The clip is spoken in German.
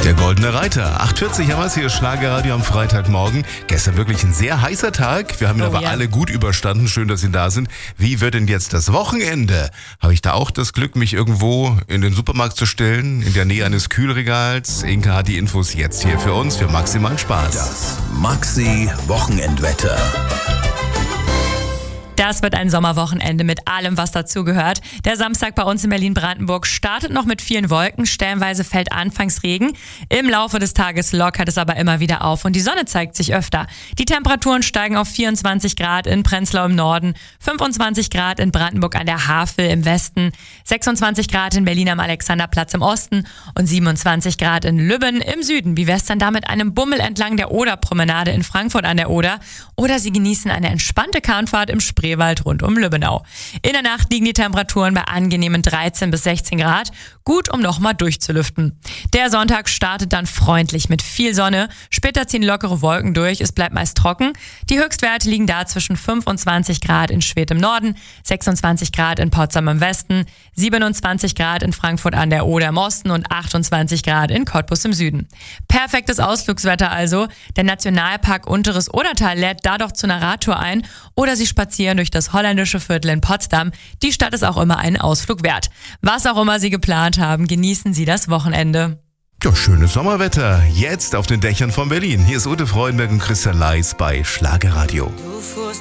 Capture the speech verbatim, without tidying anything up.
Der Goldene Reiter. acht Uhr vierzig haben wir es hier, Schlagerradio am Freitagmorgen. Gestern wirklich ein sehr heißer Tag. Wir haben ihn Oh, aber ja. alle gut überstanden. Schön, dass Sie da sind. Wie wird denn jetzt das Wochenende? Habe ich da auch das Glück, mich irgendwo in den Supermarkt zu stellen, in der Nähe eines Kühlregals? Inka hat die Infos jetzt hier für uns, für maximalen Spaß. Das Maxi-Wochenendwetter. Das wird ein Sommerwochenende mit allem, was dazugehört. Der Samstag bei uns in Berlin-Brandenburg startet noch mit vielen Wolken. Stellenweise fällt anfangs Regen. Im Laufe des Tages lockert es aber immer wieder auf und die Sonne zeigt sich öfter. Die Temperaturen steigen auf vierundzwanzig Grad in Prenzlau im Norden, fünfundzwanzig Grad in Brandenburg an der Havel im Westen, sechsundzwanzig Grad in Berlin am Alexanderplatz im Osten und siebenundzwanzig Grad in Lübben im Süden. Wie wär's dann da mit einem Bummel entlang der Oderpromenade in Frankfurt an der Oder? Oder Sie genießen eine entspannte Kahnfahrt im Spreewald rund um Lübbenau. In der Nacht liegen die Temperaturen bei angenehmen dreizehn bis sechzehn Grad, gut um nochmal durchzulüften. Der Sonntag startet dann freundlich mit viel Sonne, später ziehen lockere Wolken durch, es bleibt meist trocken. Die Höchstwerte liegen da zwischen fünfundzwanzig Grad in Schwedt im Norden, sechsundzwanzig Grad in Potsdam im Westen, siebenundzwanzig Grad in Frankfurt an der Oder im Osten und achtundzwanzig Grad in Cottbus im Süden. Perfektes Ausflugswetter also. Der Nationalpark Unteres Odertal lädt da doch zu einer Radtour ein oder Sie spazieren durch das holländische Viertel in Potsdam. Die Stadt ist auch immer einen Ausflug wert. Was auch immer Sie geplant haben, genießen Sie das Wochenende. Ja, schönes Sommerwetter. Jetzt auf den Dächern von Berlin. Hier ist Ute Freudenberg und Christian Leis bei Schlagerradio.